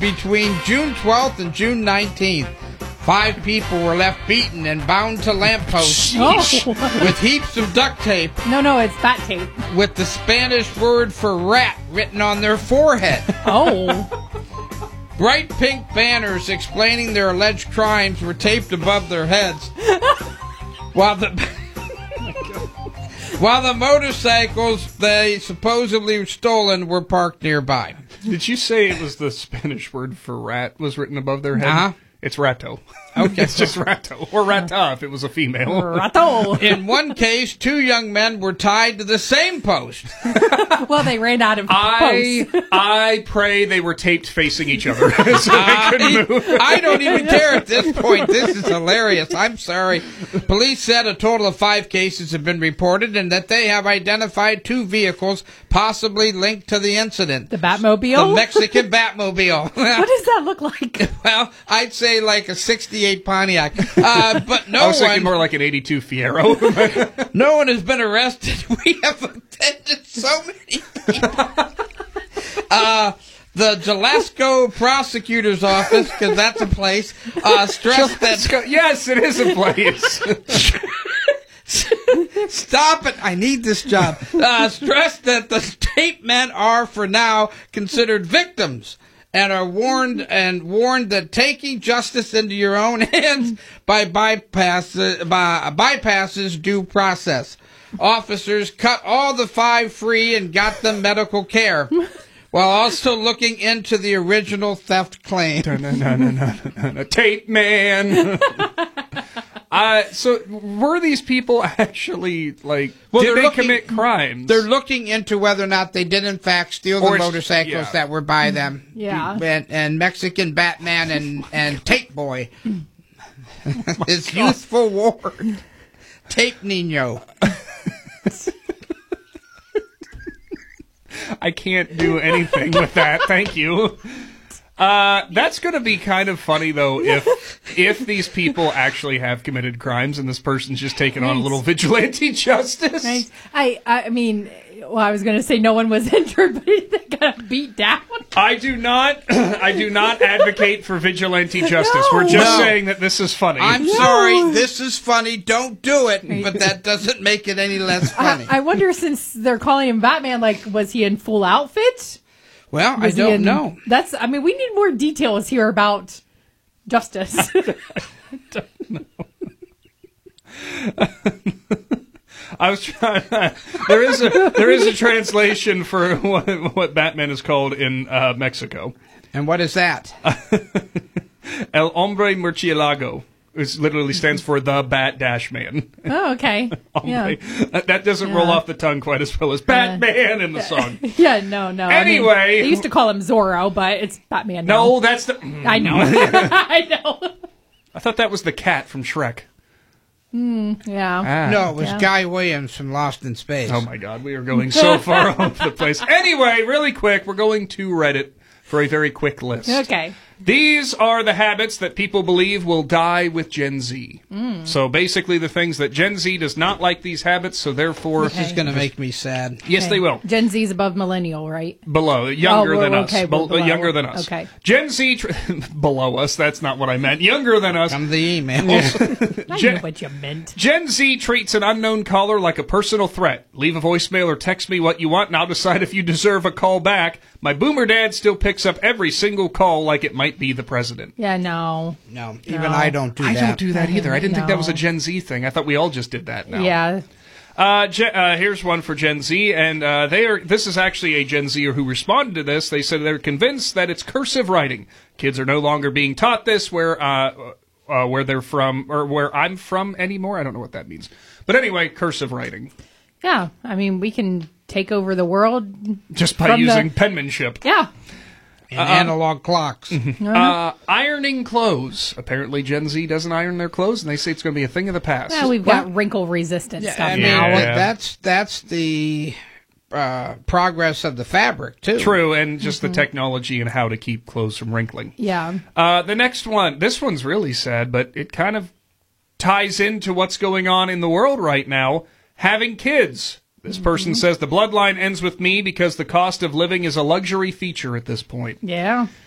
between June 12th and June 19th. 5 people were left beaten and bound to lampposts with heaps of duct tape. No, it's fat tape. With the Spanish word for rat written on their forehead. Oh. Bright pink banners explaining their alleged crimes were taped above their heads. While the motorcycles they supposedly stolen were parked nearby. Did you say it was the Spanish word for rat was written above their head? Uh-huh. It's rato. Okay. It's just rato. Or rata if it was a female. Rato. In one case, 2 young men were tied to the same post. Well, they ran out of posts. I pray they were taped facing each other so they couldn't move. I don't even care at this point. This is hilarious. I'm sorry. Police said a total of 5 cases have been reported and that they have identified 2 vehicles possibly linked to the incident. The Batmobile? The Mexican Batmobile. What does that look like? Well, I'd say like a 68 Pontiac. But no I was one... thinking more like an 82 Fiero. No one has been arrested. We have attended so many people. The Jalisco prosecutor's office, because that's a place, stressed that... Yes, it is a place. Stop it. I need this job. Stressed that the tape men are, for now, considered victims and are warned that taking justice into your own hands bypasses due process. Officers cut all the 5 free and got them medical care, while also looking into the original theft claim. No. Tape man. So were these people actually, did they commit crimes? They're looking into whether or not they did in fact steal the motorcycles that were by them. Yeah. And Mexican Batman and Tape Boy. His youthful ward. Tape Nino. I can't do anything with that. Thank you. That's going to be kind of funny, though, if these people actually have committed crimes and this person's just taking on a little vigilante justice. Nice. I mean, well, I was going to say no one was injured, but they got beat down. I do not advocate for vigilante justice. No. We're just saying that this is funny. I'm sorry, this is funny. Don't do it, but that doesn't make it any less funny. I wonder, since they're calling him Batman, was he in full outfit? Well, I don't know. We need more details here about justice. I don't know. I was trying. There is a translation for what Batman is called in Mexico. And what is that? El Hombre Murcielago. It literally stands for the Bat-Man. Oh, okay. Yeah. That doesn't roll off the tongue quite as well as Batman in the song. Yeah, no. Anyway. They used to call him Zorro, but it's Batman now. No, that's the... I know. I know. I thought that was the cat from Shrek. Yeah. No, it was Guy Williams from Lost in Space. Oh, my God. We are going so far off the place. Anyway, really quick, we're going to Reddit for a very quick list. Okay. These are the habits that people believe will die with Gen Z. So basically the things that Gen Z does not like these habits, so therefore... This is going to make me sad. Yes, they will. Gen Z's above millennial, right? Below. Younger than us. Below. Younger than us. Okay. Gen Z... below us, that's not what I meant. Younger than us. Come the emails. I know what you meant. Gen Z treats an unknown caller like a personal threat. Leave a voicemail or text me what you want, and I'll decide if you deserve a call back. My boomer dad still picks up every single call like it might be the president. Yeah, no. No, even I don't do that. I don't do that either. I didn't think that was a Gen Z thing. I thought we all just did that now. Yeah. Here's one for Gen Z, and this is actually a Gen Zer who responded to this. They said they're convinced that it's cursive writing. Kids are no longer being taught this where they're from, or where I'm from anymore. I don't know what that means. But anyway, cursive writing. Yeah, I mean, we can take over the world just by using penmanship. Yeah. And analog clocks. Ironing clothes. Apparently Gen Z doesn't iron their clothes, and they say it's going to be a thing of the past. Yeah, we've got wrinkle-resistant stuff now. That's the progress of the fabric, too. True, and just the technology and how to keep clothes from wrinkling. Yeah. The next one, this one's really sad, but it kind of ties into what's going on in the world right now. Having kids. This person says the bloodline ends with me because the cost of living is a luxury feature at this point. Yeah.